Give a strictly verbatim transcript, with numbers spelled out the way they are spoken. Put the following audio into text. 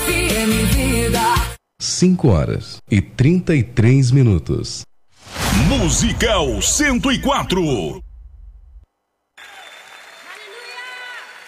F M Vida. cinco horas e trinta e três minutos. Musical cento e quatro.